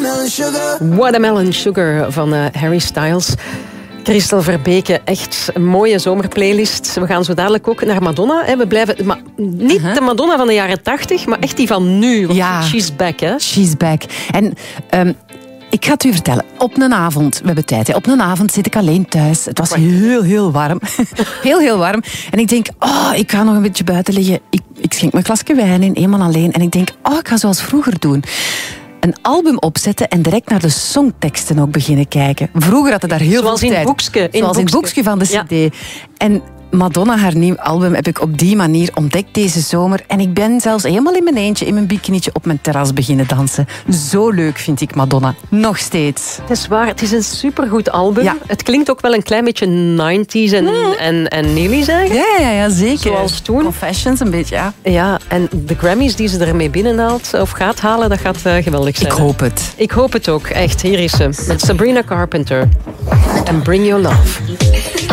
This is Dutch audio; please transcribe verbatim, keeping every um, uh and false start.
Watermelon Sugar. Watermelon Sugar van uh, Harry Styles. Christel Verbeke, echt een mooie zomerplaylist. We gaan zo dadelijk ook naar Madonna. Hè. We blijven, maar niet uh-huh. de Madonna van de jaren tachtig, maar echt die van nu. Want ja. She's back, hè? She's back. En um, ik ga het u vertellen. Op een avond, we hebben tijd, hè. Op een avond zit ik alleen thuis. Het was heel, heel warm. heel, heel warm. En ik denk, oh, ik ga nog een beetje buiten liggen. Ik, ik schenk mijn glasje wijn in, eenmaal alleen. En ik denk, oh, ik ga zoals vroeger doen. Een album opzetten en direct naar de songteksten ook beginnen kijken. Vroeger had het daar heel Zoals veel in tijd. Boekske, in Zoals in het boekje van de ja. cd. En Madonna, haar nieuw album, heb ik op die manier ontdekt deze zomer. En ik ben zelfs helemaal in mijn eentje, in mijn bikinietje, op mijn terras beginnen dansen. Zo leuk vind ik Madonna. Nog steeds. Het is waar, het is een supergoed album. Ja. Het klinkt ook wel een klein beetje nineties en, mm. en, en nearly's eigenlijk. Ja, ja, ja, zeker. Zoals toen. Confessions een beetje, ja. Ja, en de Grammys die ze ermee binnenhaalt of gaat halen, dat gaat uh, geweldig zijn. Ik hoop het. Ik hoop het ook, echt. Hier is ze, met Sabrina Carpenter. And Bring Your Love.